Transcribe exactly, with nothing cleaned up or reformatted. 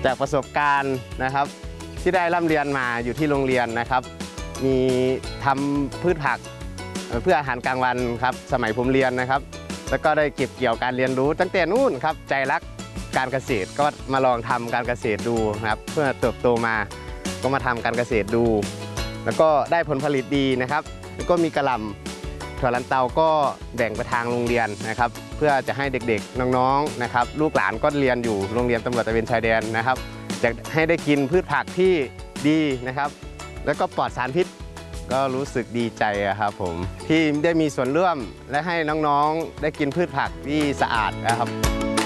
จากประสบการณ์นะครับที่ได้ร่ำเรียนมาอยู่ที่โรงเรียนนะครับมีทำพืชผักเพื่ออาหารกลางวันครับสมัยผมเรียนนะครับแล้วก็ได้เก็บเกี่ยวการเรียนรู้ตั้งแต่นู่นครับใจรักการเกษตรก็มาลองทำการเกษตรดูนะครับเพื่อเติบโตมาก็มาทำการเกษตรดูแล้วก็ได้ผลผลิตดีนะครับแล้วก็มีกระหล่ำถั่วลันเตาก็แบ่งไปทางโรงเรียนนะครับเพื่อจะให้เด็กๆน้องๆนะครับลูกหลานก็เรียนอยู่โรงเรียนตำรวจตระเวนชายแดนนะครับจะให้ได้กินพืชผักที่ดีนะครับแล้วก็ปลอดสารพิษก็รู้สึกดีใจครับผมที่ได้มีส่วนร่วมและให้น้องๆได้กินพืชผักที่สะอาดนะครับ